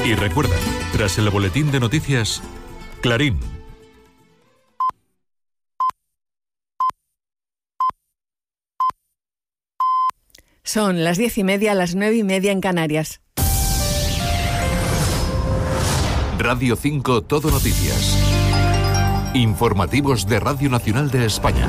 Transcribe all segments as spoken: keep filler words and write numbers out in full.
Y recuerda, tras el boletín de noticias, Clarín. Son las diez y media, las nueve y media en Canarias. Radio cinco Todo Noticias. Informativos de Radio Nacional de España.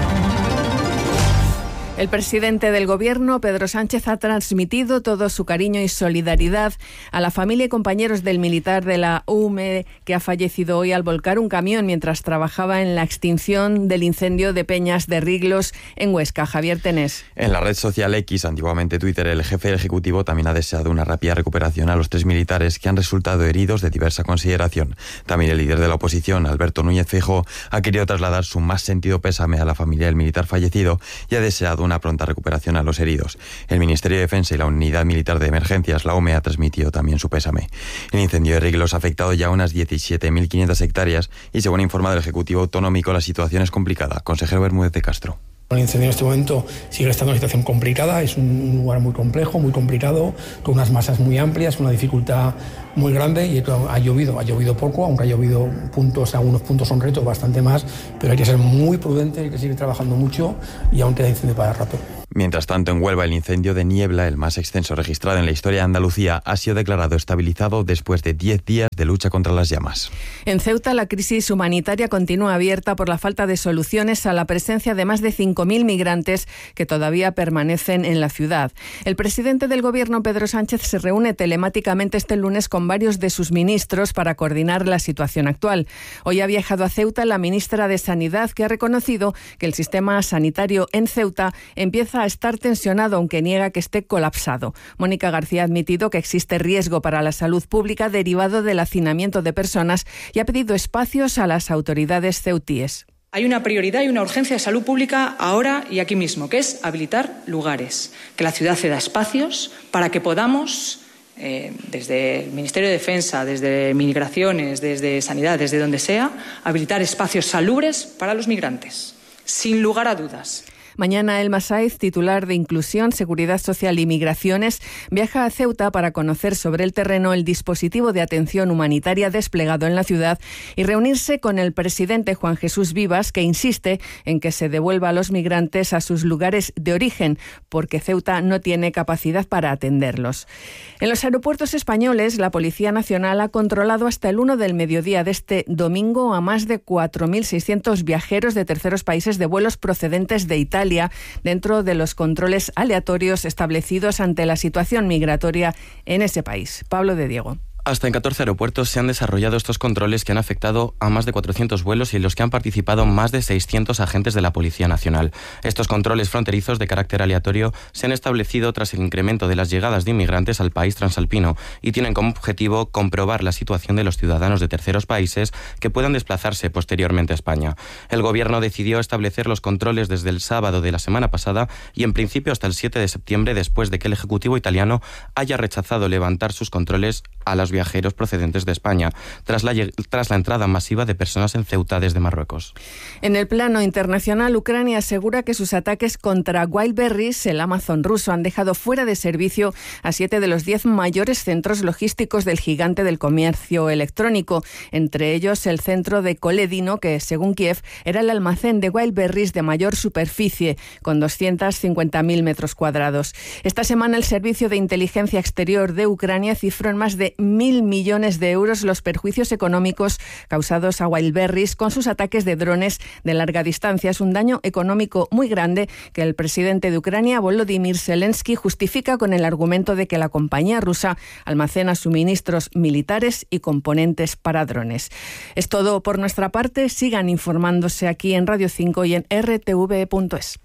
El presidente del Gobierno, Pedro Sánchez, ha transmitido todo su cariño y solidaridad a la familia y compañeros del militar de la U M E que ha fallecido hoy al volcar un camión mientras trabajaba en la extinción del incendio de Peñas de Riglos en Huesca. Javier Tenés. En la red social X, antiguamente Twitter, el jefe del Ejecutivo también ha deseado una rápida recuperación a los tres militares que han resultado heridos de diversa consideración. También el líder de la oposición, Alberto Núñez Feijóo, ha querido trasladar su más sentido pésame a la familia del militar fallecido y ha deseado una pronta recuperación a los heridos. El Ministerio de Defensa y la Unidad Militar de Emergencias, la U M E, ha transmitido también su pésame. El incendio de Riglos ha afectado ya unas diecisiete mil quinientas hectáreas y, según ha informado el Ejecutivo Autonómico, la situación es complicada. Consejero Bermúdez de Castro. El incendio en este momento sigue estando en una situación complicada, es un lugar muy complejo, muy complicado, con unas masas muy amplias, una dificultad muy grande y ha llovido, ha llovido poco, aunque ha llovido puntos, algunos puntos son retos, bastante más, pero hay que ser muy prudente, hay que seguir trabajando mucho y aún queda incendio para rato. Mientras tanto, en Huelva, el incendio de niebla, el más extenso registrado en la historia de Andalucía, ha sido declarado estabilizado después de diez días de lucha contra las llamas. En Ceuta, la crisis humanitaria continúa abierta por la falta de soluciones a la presencia de más de cinco mil migrantes que todavía permanecen en la ciudad. El presidente del Gobierno, Pedro Sánchez, se reúne telemáticamente este lunes con varios de sus ministros para coordinar la situación actual. Hoy ha viajado a Ceuta la ministra de Sanidad, que ha reconocido que el sistema sanitario en Ceuta empieza a estar tensionado, aunque niega que esté colapsado. Mónica García ha admitido que existe riesgo para la salud pública derivado del hacinamiento de personas y ha pedido espacios a las autoridades ceutíes. Hay una prioridad y una urgencia de salud pública ahora y aquí mismo, que es habilitar lugares, que la ciudad ceda espacios para que podamos, eh, desde el Ministerio de Defensa, desde Migraciones, desde Sanidad, desde donde sea, habilitar espacios salubres para los migrantes, sin lugar a dudas. Mañana Elma Saiz, titular de Inclusión, Seguridad Social y Migraciones, viaja a Ceuta para conocer sobre el terreno el dispositivo de atención humanitaria desplegado en la ciudad y reunirse con el presidente Juan Jesús Vivas, que insiste en que se devuelva a los migrantes a sus lugares de origen, porque Ceuta no tiene capacidad para atenderlos. En los aeropuertos españoles, la Policía Nacional ha controlado hasta el una del mediodía de este domingo a más de cuatro mil seiscientos viajeros de terceros países de vuelos procedentes de Italia, dentro de los controles aleatorios establecidos ante la situación migratoria en ese país. Pablo de Diego. Hasta en catorce aeropuertos se han desarrollado estos controles que han afectado a más de cuatrocientos vuelos y en los que han participado más de seiscientos agentes de la Policía Nacional. Estos controles fronterizos de carácter aleatorio se han establecido tras el incremento de las llegadas de inmigrantes al país transalpino y tienen como objetivo comprobar la situación de los ciudadanos de terceros países que puedan desplazarse posteriormente a España. El Gobierno decidió establecer los controles desde el sábado de la semana pasada y en principio hasta el siete de septiembre, después de que el Ejecutivo italiano haya rechazado levantar sus controles a los viajeros procedentes de España, tras la, tras la entrada masiva de personas en Ceuta desde Marruecos. En el plano internacional, Ucrania asegura que sus ataques contra Wildberries, el Amazon ruso, han dejado fuera de servicio a siete de los diez mayores centros logísticos del gigante del comercio electrónico, entre ellos el centro de Koledino, que según Kiev era el almacén de Wildberries de mayor superficie, con doscientos cincuenta mil metros cuadrados. Esta semana el Servicio de Inteligencia Exterior de Ucrania cifró en más de mil millones de euros los perjuicios económicos causados a Wildberries con sus ataques de drones de larga distancia. Es un daño económico muy grande que el presidente de Ucrania, Volodymyr Zelensky, justifica con el argumento de que la compañía rusa almacena suministros militares y componentes para drones. Es todo por nuestra parte. Sigan informándose aquí en Radio cinco y en r t v punto es.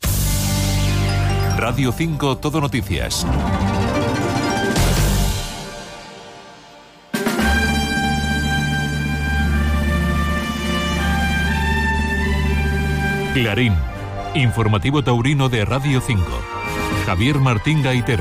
Radio cinco Todo Noticias. Clarín, informativo taurino de Radio cinco. Javier Martín Gaitero.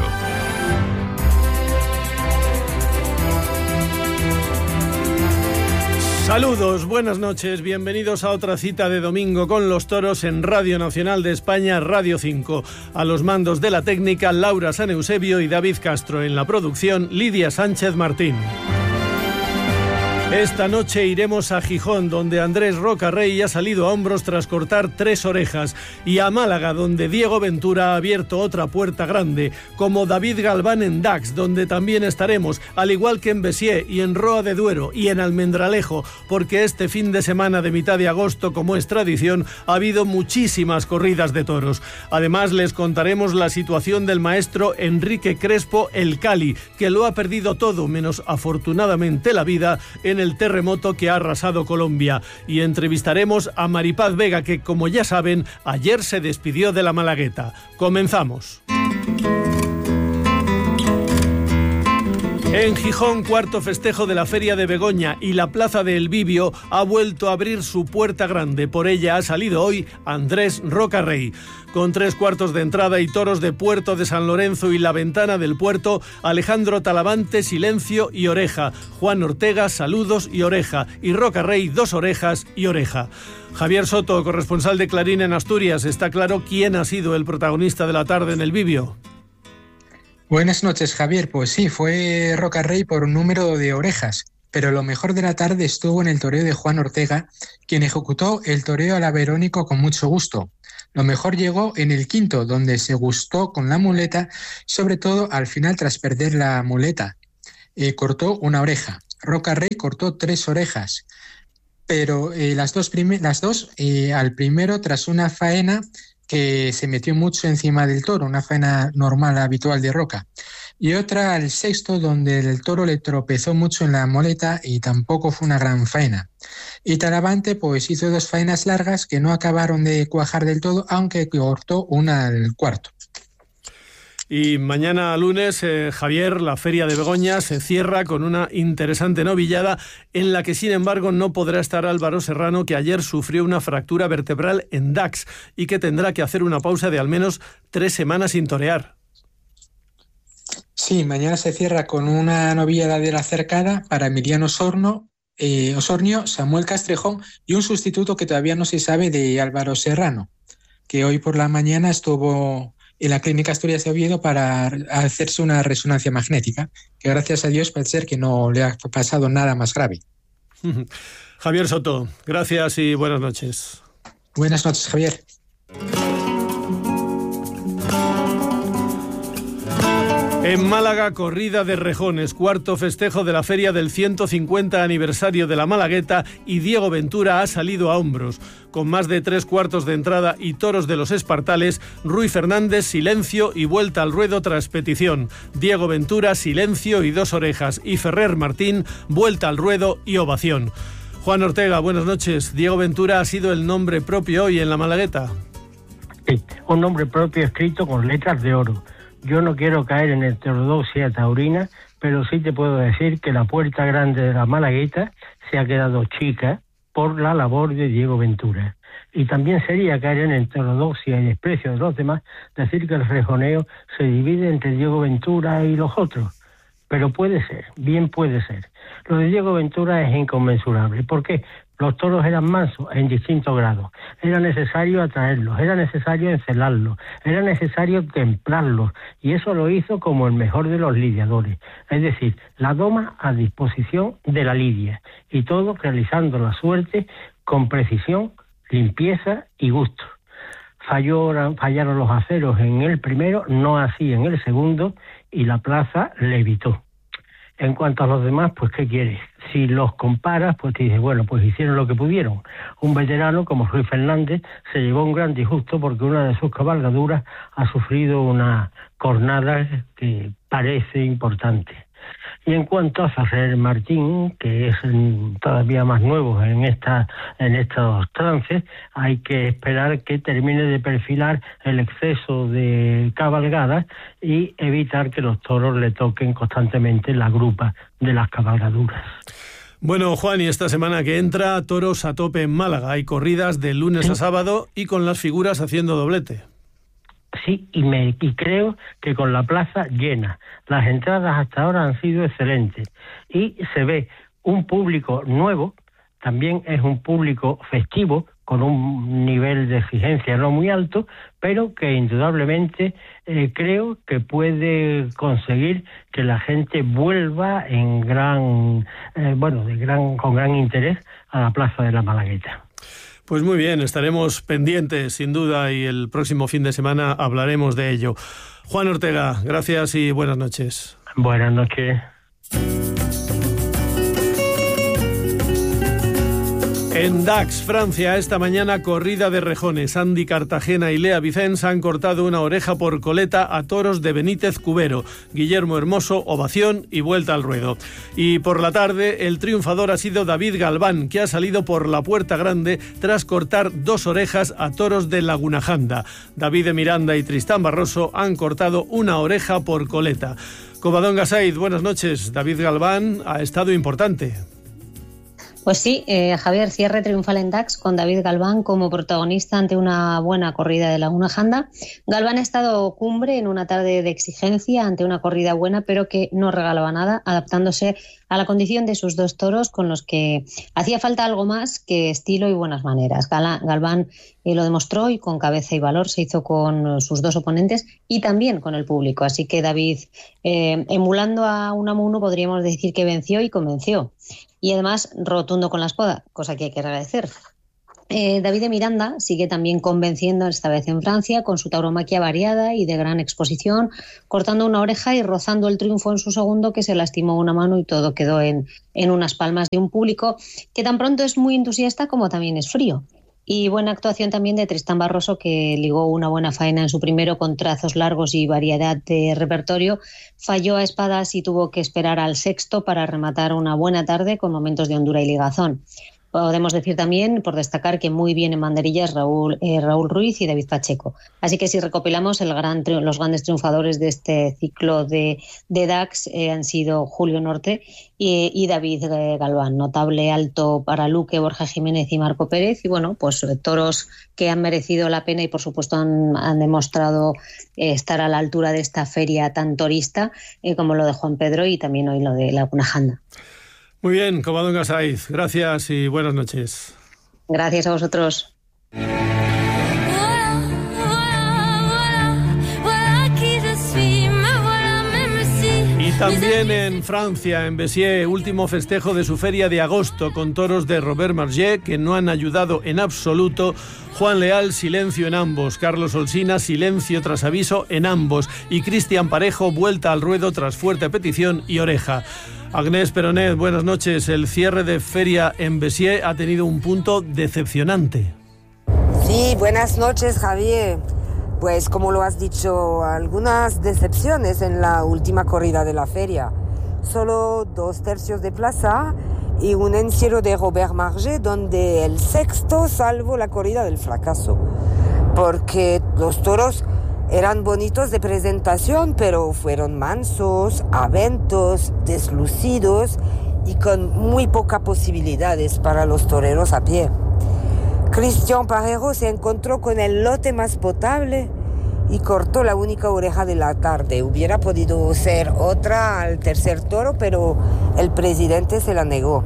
Saludos, buenas noches, bienvenidos a otra cita de domingo con los toros en Radio Nacional de España, Radio cinco. A los mandos de la técnica, Laura San Eusebio y David Castro. En la producción, Lidia Sánchez Martín. Esta noche iremos a Gijón, donde Andrés Rocarrey ha salido a hombros tras cortar tres orejas, y a Málaga, donde Diego Ventura ha abierto otra puerta grande, como David Galván en Dax, donde también estaremos, al igual que en Besiers y en Roa de Duero y en Almendralejo, porque este fin de semana de mitad de agosto, como es tradición, ha habido muchísimas corridas de toros. Además, les contaremos la situación del maestro Enrique Crespo El Cali, que lo ha perdido todo, menos afortunadamente la vida, en el el terremoto que ha arrasado Colombia, y entrevistaremos a Maripaz Vega, que, como ya saben, ayer se despidió de la Malagueta. Comenzamos. En Gijón, cuarto festejo de la Feria de Begoña, y la Plaza de El Bibio ha vuelto a abrir su puerta grande. Por ella ha salido hoy Andrés Rocarrey. Con tres cuartos de entrada y toros de Puerto de San Lorenzo y La Ventana del Puerto, Alejandro Talavante, silencio y oreja. Juan Ortega, saludos y oreja. Y Rocarrey, dos orejas y oreja. Javier Soto, corresponsal de Clarín en Asturias, está claro quién ha sido el protagonista de la tarde en El Bibio. Buenas noches, Javier. Pues sí, fue Rocarrey por un número de orejas, pero lo mejor de la tarde estuvo en el toreo de Juan Ortega, quien ejecutó el toreo a la Verónico con mucho gusto. Lo mejor llegó en el quinto, donde se gustó con la muleta, sobre todo al final tras perder la muleta. Eh, cortó una oreja. Rocarrey cortó tres orejas, pero eh, las dos, prime- las dos eh, al primero tras una faena que se metió mucho encima del toro, una faena normal, habitual de Roca. Y otra al sexto, donde el toro le tropezó mucho en la muleta y tampoco fue una gran faena. Y Talavante pues hizo dos faenas largas que no acabaron de cuajar del todo, aunque cortó una al cuarto. Y mañana lunes, eh, Javier, la Feria de Begoña se cierra con una interesante novillada en la que, sin embargo, no podrá estar Álvaro Serrano, que ayer sufrió una fractura vertebral en Dax y que tendrá que hacer una pausa de al menos tres semanas sin torear. Sí, mañana se cierra con una novillada de la cercada para Emiliano Osorno, eh, Osornio, Samuel Castrejón y un sustituto que todavía no se sabe de Álvaro Serrano, que hoy por la mañana estuvo en la Clínica Asturias de Oviedo para hacerse una resonancia magnética, que gracias a Dios parece ser que no le ha pasado nada más grave. Javier Soto, gracias y buenas noches. Buenas noches, Javier. En Málaga, corrida de rejones, cuarto festejo de la feria del ciento cincuenta aniversario de la Malagueta, y Diego Ventura ha salido a hombros. Con más de tres cuartos de entrada y toros de los espartales, Rui Fernández, silencio y vuelta al ruedo tras petición. Diego Ventura, silencio y dos orejas. Y Ferrer Martín, vuelta al ruedo y ovación. Juan Ortega, buenas noches. Diego Ventura ha sido el nombre propio hoy en la Malagueta. Sí, un nombre propio escrito con letras de oro. Yo no quiero caer en heterodoxia taurina, pero sí te puedo decir que la puerta grande de la Malagueta se ha quedado chica por la labor de Diego Ventura. Y también sería caer en heterodoxia y desprecio de los demás decir que el rejoneo se divide entre Diego Ventura y los otros. Pero puede ser, bien puede ser. Lo de Diego Ventura es inconmensurable. ¿Por qué? Los toros eran mansos en distintos grados. Era necesario atraerlos, era necesario encelarlos, era necesario templarlos, y eso lo hizo como el mejor de los lidiadores. Es decir, la doma a disposición de la lidia, y todo realizando la suerte con precisión, limpieza y gusto. Falló, fallaron los aceros en el primero, no así en el segundo, y la plaza le evitó. En cuanto a los demás, pues ¿qué quieres? Si los comparas, pues te dices, bueno, pues hicieron lo que pudieron. Un veterano como Rui Fernández se llevó un gran disgusto porque una de sus cabalgaduras ha sufrido una cornada que parece importante. Y en cuanto a Ferrer Martín, que es todavía más nuevo en esta en estos trances, hay que esperar que termine de perfilar el exceso de cabalgadas y evitar que los toros le toquen constantemente la grupa de las cabalgaduras. Bueno, Juan, y esta semana que entra, toros a tope en Málaga. Hay corridas de lunes ¿Sí? a sábado y con las figuras haciendo doblete. Sí, y, me, y creo que con la plaza llena. Las entradas hasta ahora han sido excelentes y se ve un público nuevo también es un público festivo, con un nivel de exigencia no muy alto, pero que indudablemente eh, creo que puede conseguir que la gente vuelva en gran, eh, bueno, de gran, con gran interés a la Plaza de la Malagueta. Pues muy bien, estaremos pendientes sin duda y el próximo fin de semana hablaremos de ello. Juan Ortega, gracias y buenas noches. Buenas noches. En Dax, Francia, esta mañana corrida de rejones. Andy Cartagena y Lea Vicens han cortado una oreja por coleta a toros de Benítez Cubero. Guillermo Hermoso, ovación y vuelta al ruedo. Y por la tarde, el triunfador ha sido David Galván, que ha salido por la puerta grande tras cortar dos orejas a toros de Lagunajanda. David de Miranda y Tristán Barroso han cortado una oreja por coleta. Covadonga Said, buenas noches. David Galván ha estado importante. Pues sí, eh, Javier, cierre triunfal en Dax con David Galván como protagonista ante una buena corrida de Lagunajanda. Galván ha estado cumbre en una tarde de exigencia ante una corrida buena, pero que no regalaba nada, adaptándose a la condición de sus dos toros con los que hacía falta algo más que estilo y buenas maneras. Galván eh, lo demostró y con cabeza y valor se hizo con sus dos oponentes y también con el público. Así que David, eh, emulando a Unamuno, podríamos decir que venció y convenció. Y además rotundo con la espada, cosa que hay que agradecer. Eh, David de Miranda sigue también convenciendo, esta vez en Francia, con su tauromaquia variada y de gran exposición, cortando una oreja y rozando el triunfo en su segundo, que se lastimó una mano y todo quedó en, en unas palmas de un público que tan pronto es muy entusiasta como también es frío. Y buena actuación también de Tristán Barroso, que ligó una buena faena en su primero con trazos largos y variedad de repertorio. Falló a espadas y tuvo que esperar al sexto para rematar una buena tarde con momentos de hondura y ligazón. Podemos decir también, por destacar, que muy bien en banderillas Raúl, eh, Raúl Ruiz y David Pacheco. Así que si recopilamos, el gran, los grandes triunfadores de este ciclo de, de Dax eh, han sido Julio Norte y, y David eh, Galván. Notable alto para Luque, Borja Jiménez y Marco Pérez. Y bueno, pues eh, toros que han merecido la pena y por supuesto han, han demostrado eh, estar a la altura de esta feria tan torista eh, como lo de Juan Pedro y también hoy lo de Lagunajanda. Muy bien, Covadonga Saiz, gracias y buenas noches. Gracias a vosotros. Y también en Francia, en Béziers, último festejo de su feria de agosto con toros de Robert Margé que no han ayudado en absoluto. Juan Leal, silencio en ambos. Carlos Olsina, silencio tras aviso en ambos. Y Cristian Parejo, vuelta al ruedo tras fuerte petición y oreja. Agnès Peronet, buenas noches. El cierre de feria en Béziers ha tenido un punto decepcionante. Sí, buenas noches, Javier. Pues como lo has dicho, algunas decepciones en la última corrida de la feria. Solo dos tercios de plaza y un encierro de Robert Margé, donde el sexto salvó la corrida del fracaso. Porque los toros eran bonitos de presentación, pero fueron mansos, aventos, deslucidos y con muy pocas posibilidades para los toreros a pie. Cristian Parejo se encontró con el lote más potable y cortó la única oreja de la tarde. Hubiera podido ser otra al tercer toro, pero el presidente se la negó.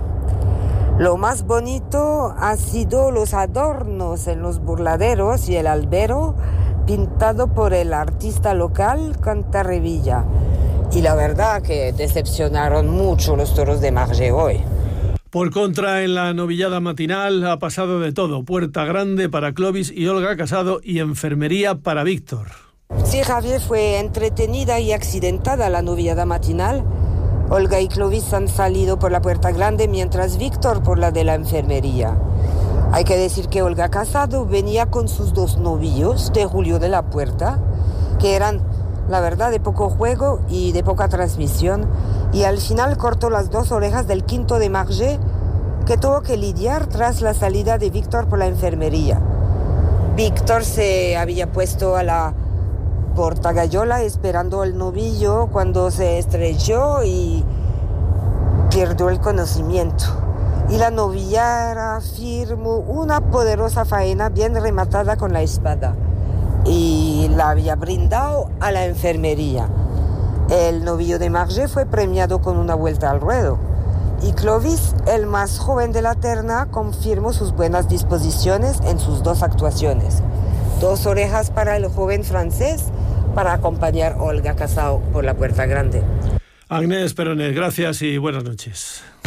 Lo más bonito ha sido los adornos en los burladeros y el albero pintado por el artista local Cantarrevilla. Y la verdad que decepcionaron mucho los toros de Margé hoy. Por contra, en la novillada matinal ha pasado de todo. Puerta grande para Clovis y Olga Casado y enfermería para Víctor. Sí, Javier, fue entretenida y accidentada la novillada matinal. Olga y Clovis han salido por la puerta grande, mientras Víctor por la de la enfermería. Hay que decir que Olga Casado venía con sus dos novillos de Julio de la Puerta, que eran, la verdad, de poco juego y de poca transmisión, y al final cortó las dos orejas del quinto de Margé, que tuvo que lidiar tras la salida de Víctor por la enfermería. Víctor se había puesto a la portagallola esperando al novillo cuando se estrelló y perdió el conocimiento. Y la novillera firmó una poderosa faena bien rematada con la espada y la había brindado a la enfermería. El novillo de Margé fue premiado con una vuelta al ruedo Y Clovis, el más joven de la terna, confirmó sus buenas disposiciones en sus dos actuaciones. Dos orejas para el joven francés para acompañar a Olga Casao por la Puerta Grande. Agnès Peronet, gracias y buenas noches.